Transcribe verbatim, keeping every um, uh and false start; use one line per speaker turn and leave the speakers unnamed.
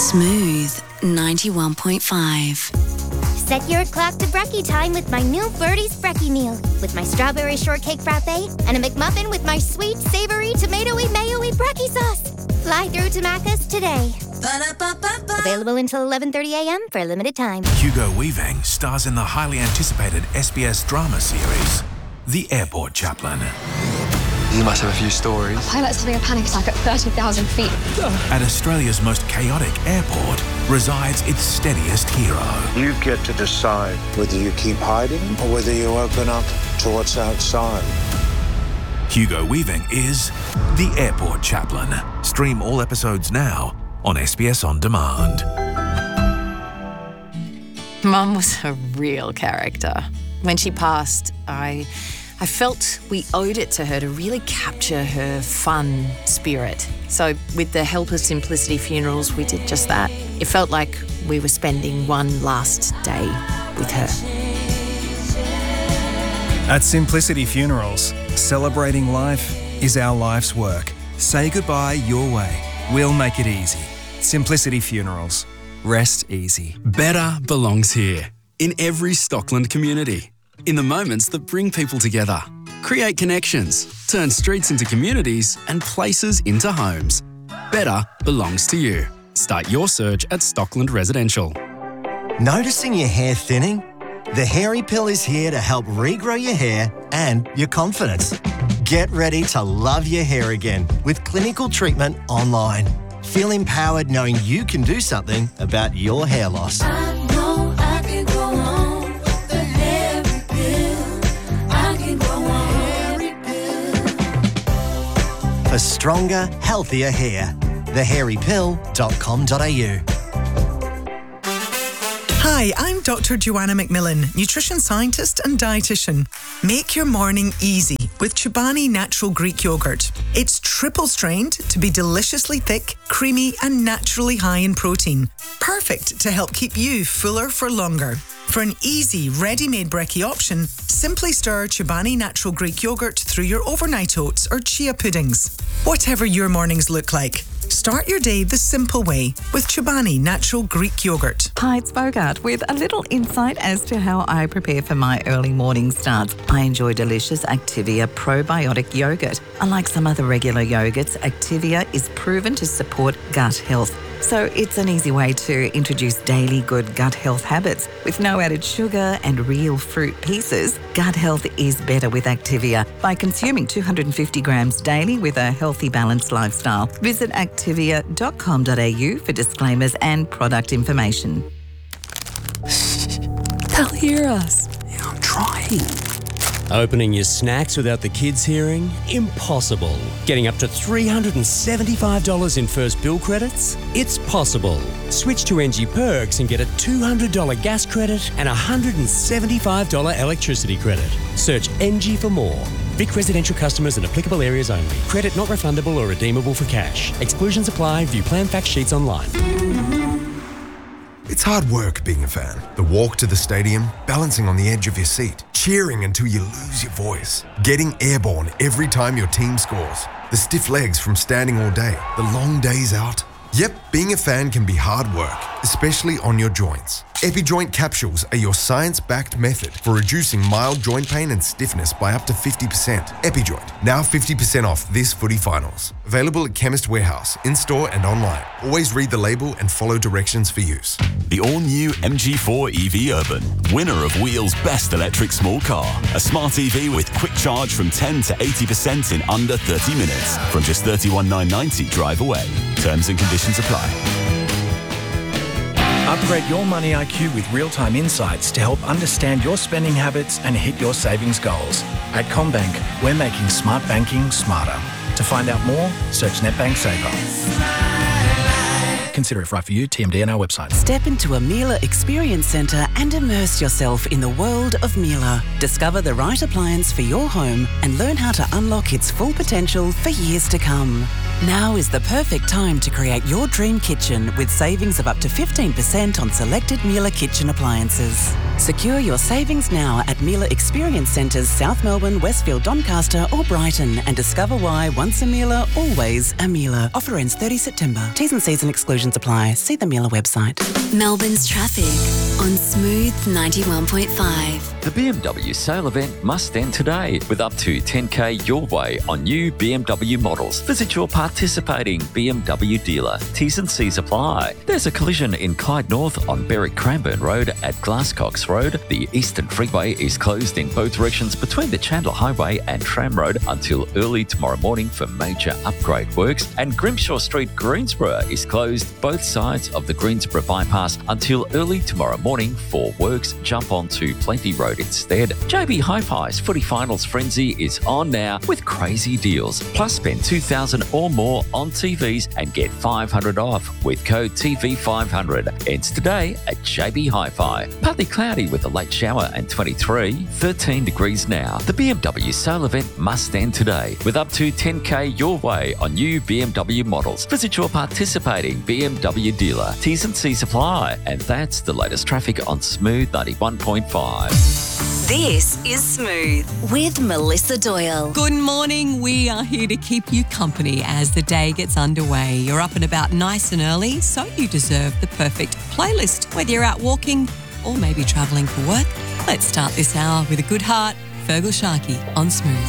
Smooth ninety-one point five.
Set your clock to brekkie time with my new Birdie's Brekkie meal. With my strawberry shortcake frappe and a McMuffin with my sweet, savoury, tomatoey, mayo-y brekkie sauce. Fly through to Macca's today. Ba-da-ba-ba-ba. Available until eleven thirty a.m. for a limited time.
Hugo Weaving stars in the highly anticipated S B S drama series, The Airport Chaplain.
You must have a few stories.
A pilot's having a panic attack at thirty thousand feet.
At Australia's most chaotic airport resides its steadiest hero.
You get to decide whether you keep hiding or whether you open up to what's outside.
Hugo Weaving is The Airport Chaplain. Stream all episodes now on S B S On Demand.
Mum was a real character. When she passed, I... I felt we owed it to her to really capture her fun spirit. So with the help of Simplicity Funerals, we did just that. It felt like we were spending one last day with her.
At Simplicity Funerals, celebrating life is our life's work. Say goodbye your way. We'll make it easy. Simplicity Funerals. Rest easy.
Better belongs here, in every Stockland community. In the moments that bring people together. Create connections, turn streets into communities and places into homes. Better belongs to you. Start your search at Stockland Residential.
Noticing your hair thinning? The Hairy Pill is here to help regrow your hair and your confidence. Get ready to love your hair again with clinical treatment online. Feel empowered knowing you can do something about your hair loss. For stronger, healthier hair. the hairy pill dot com dot a u.
Hi, I'm Doctor Joanna McMillan, nutrition scientist and dietitian. Make your morning easy with Chobani Natural Greek Yogurt. It's triple strained to be deliciously thick, creamy and naturally high in protein. Perfect to help keep you fuller for longer. For an easy, ready-made brekkie option, simply stir Chobani Natural Greek Yogurt through your overnight oats or chia puddings. Whatever your mornings look like, start your day the simple way with Chobani Natural Greek Yogurt.
Hi, it's Bogart with a little insight as to how I prepare for my early morning starts. I enjoy delicious Activia probiotic yogurt. Unlike some other regular yogurts, Activia is proven to support gut health. So it's an easy way to introduce daily good gut health habits. With no added sugar and real fruit pieces, gut health is better with Activia by consuming two hundred fifty grams daily with a healthy, balanced lifestyle. Visit activia dot com dot a u for disclaimers and product information.
They'll hear us.
Yeah, I'm trying. Opening your snacks without the kids hearing? Impossible. Getting up to three hundred seventy-five dollars in first bill credits? It's possible. Switch to N G Perks and get a two hundred dollars gas credit and a one hundred seventy-five dollars electricity credit. Search N G for more. Vic residential customers in applicable areas only. Credit not refundable or redeemable for cash. Exclusions apply. View plan fact sheets online.
It's hard work being a fan. The walk to the stadium, balancing on the edge of your seat, cheering until you lose your voice, getting airborne every time your team scores, the stiff legs from standing all day, the long days out. Yep, being a fan can be hard work, especially on your joints. EpiJoint capsules are your science-backed method for reducing mild joint pain and stiffness by up to fifty percent. EpiJoint, now fifty percent off this footy finals. Available at Chemist Warehouse, in-store and online. Always read the label and follow directions for use.
The all-new M G four E V Urban, winner of Wheel's Best Electric Small Car. A smart E V with quick charge from ten to eighty percent in under thirty minutes. From just thirty-one thousand nine hundred ninety drive away. Terms and conditions apply.
Upgrade your money I Q with real-time insights to help understand your spending habits and hit your savings goals. At CommBank, we're making smart banking smarter. To find out more, search NetBank Saver. Consider if right for you, T M D on our website.
Step into a Miele Experience Centre and immerse yourself in the world of Miele. Discover the right appliance for your home and learn how to unlock its full potential for years to come. Now is the perfect time to create your dream kitchen with savings of up to fifteen percent on selected Miele kitchen appliances. Secure your savings now at Miele Experience Centres, South Melbourne, Westfield, Doncaster or Brighton, and discover why once a Miele, always a Miele. Offer ends thirtieth September. T's and C's and exclusions apply. See the Miele website.
Melbourne's traffic on Smooth ninety-one point five.
The B M W sale event must end today with up to ten K your way on new B M W models. Visit your participating B M W dealer. T's and C's apply. There's a collision in Clyde North on Berwick Cranbourne Road at Glasscox Road. The Eastern Freeway is closed in both directions between the Chandler Highway and Tram Road until early tomorrow morning for major upgrade works. And Grimshaw Street, Greensborough is closed both sides of the Greensborough bypass until early tomorrow morning for works. Jump onto Plenty Road instead. J B Hi-Fi's Footy Finals Frenzy is on now with crazy deals. Plus spend two thousand dollars or more on T Vs and get five hundred dollars off with code T V five hundred. Ends today at J B Hi-Fi. Partly cloudy with a late shower and twenty-three, thirteen degrees now. The B M W sale event must end today with up to ten K your way on new B M W models. Visit your participating B M W dealer. T's and C's apply. And that's the latest traffic on Smooth ninety-one point five.
This is Smooth with Melissa Doyle.
Good morning. We are here to keep you company as the day gets underway. You're up and about nice and early, so you deserve the perfect playlist. Whether you're out walking or maybe travelling for work, let's start this hour with a good heart. Fergal Sharkey on Smooth.